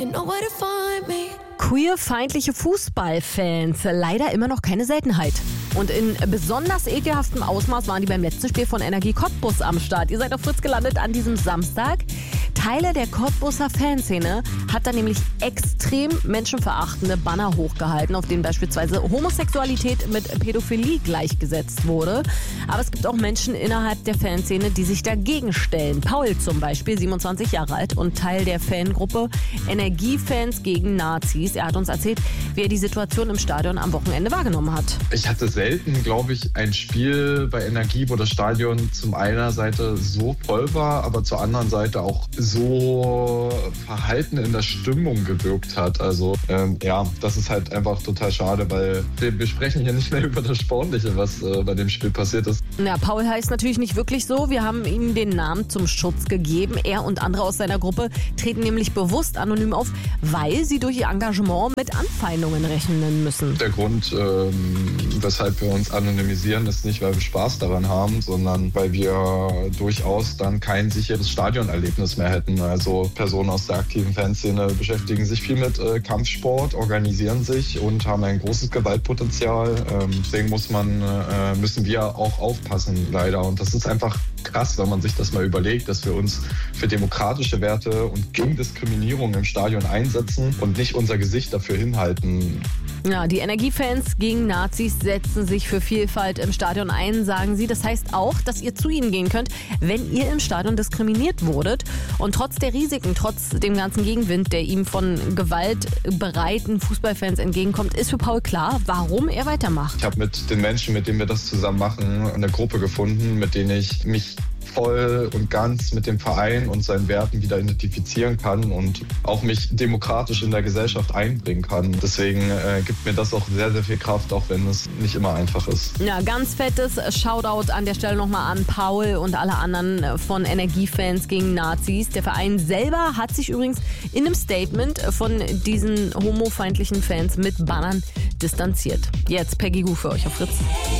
Queerfeindliche Fußballfans, leider immer noch keine Seltenheit. Und in besonders ekelhaftem Ausmaß waren die beim letzten Spiel von Energie Cottbus am Start. Ihr seid auf Fritz gelandet an diesem Samstag. Teile der Cottbuser Fanszene hat da nämlich extrem menschenverachtende Banner hochgehalten, auf denen beispielsweise Homosexualität mit Pädophilie gleichgesetzt wurde. Aber es gibt auch Menschen innerhalb der Fanszene, die sich dagegen stellen. Paul zum Beispiel, 27 Jahre alt und Teil der Fangruppe Energiefans gegen Nazis. Er hat uns erzählt, wie er die Situation im Stadion am Wochenende wahrgenommen hat. Ich hatte selten, glaube ich, ein Spiel bei Energie, wo das Stadion zum einer Seite so voll war, aber zur anderen Seite auch so verhalten in der Stimmung gewirkt hat. Also das ist halt einfach total schade, weil wir sprechen hier nicht mehr über das Sportliche, was bei dem Spiel passiert ist. Ja, Paul heißt natürlich nicht wirklich so. Wir haben ihm den Namen zum Schutz gegeben. Er und andere aus seiner Gruppe treten nämlich bewusst anonym auf, weil sie durch ihr Engagement mit Anfeindungen rechnen müssen. Der Grund, weshalb wir uns anonymisieren, ist nicht, weil wir Spaß daran haben, sondern weil wir durchaus dann kein sicheres Stadionerlebnis mehr hätten. Also Personen aus der aktiven Fanszene beschäftigen sich viel mit Kampfsport, organisieren sich und haben ein großes Gewaltpotenzial. Deswegen müssen wir auch aufpassen, leider. Und das ist einfach krass, wenn man sich das mal überlegt, dass wir uns für demokratische Werte und gegen Diskriminierung im Stadion einsetzen und nicht unser Gesicht dafür hinhalten. Ja, die Energiefans gegen Nazis setzen sich für Vielfalt im Stadion ein, sagen sie. Das heißt auch, dass ihr zu ihnen gehen könnt, wenn ihr im Stadion diskriminiert wurdet. Und trotz der Risiken, trotz dem ganzen Gegenwind, der ihm von gewaltbereiten Fußballfans entgegenkommt, ist für Paul klar, warum er weitermacht. Ich habe mit den Menschen, mit denen wir das zusammen machen, eine Gruppe gefunden, mit denen ich mich voll und ganz mit dem Verein und seinen Werten wieder identifizieren kann und auch mich demokratisch in der Gesellschaft einbringen kann. Deswegen gibt mir das auch sehr, sehr viel Kraft, auch wenn es nicht immer einfach ist. Ja, ganz fettes Shoutout an der Stelle nochmal an Paul und alle anderen von Energiefans gegen Nazis. Der Verein selber hat sich übrigens in einem Statement von diesen homofeindlichen Fans mit Bannern distanziert. Jetzt Peggy Gu für euch auf Fritz.